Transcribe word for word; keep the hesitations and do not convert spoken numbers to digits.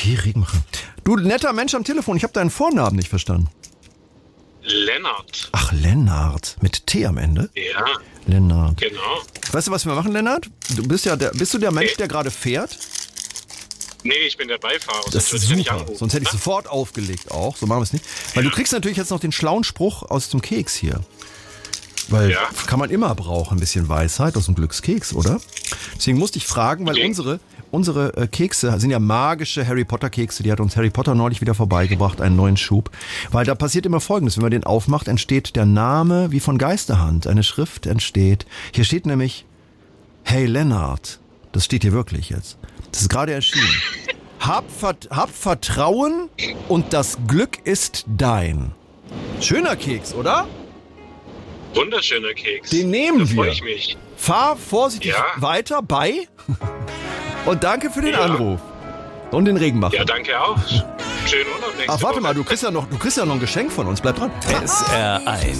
Kaffee-Regenmacher. Du, netter Mensch am Telefon, ich habe deinen Vornamen nicht verstanden. Lennart. Ach, Lennart. Mit T am Ende? Ja. Lennart. Genau. Weißt du, was wir machen, Lennart? Du bist ja der, bist du der Mensch, der gerade fährt? Nee, ich bin der Beifahrer. Das ist super. Sonst hätte ich sofort aufgelegt auch. So machen wir es nicht. Weil ja. du kriegst natürlich jetzt noch den schlauen Spruch aus dem Keks hier. Weil ja. kann man immer brauchen, ein bisschen Weisheit aus dem Glückskeks, oder? Deswegen musste ich fragen, weil okay. unsere, unsere äh, Kekse sind ja magische Harry Potter Kekse. Die hat uns Harry Potter neulich wieder vorbeigebracht, einen neuen Schub. Weil da passiert immer Folgendes. Wenn man den aufmacht, entsteht der Name wie von Geisterhand. Eine Schrift entsteht. Hier steht nämlich, hey Lennart. Das steht hier wirklich jetzt. Das ist gerade erschienen. Hab, Vert- hab Vertrauen und das Glück ist dein. Schöner Keks, oder? Wunderschöner Keks. Den nehmen da wir. freue ich mich. Fahr vorsichtig ja. weiter bei. Und danke für den ja. Anruf. Und den Regenmacher. Ja, danke auch. Schönen Urlaub nächste Ach, warte Woche. mal, du kriegst ja noch, du kriegst ja noch ein Geschenk von uns. Bleib dran. S R eins.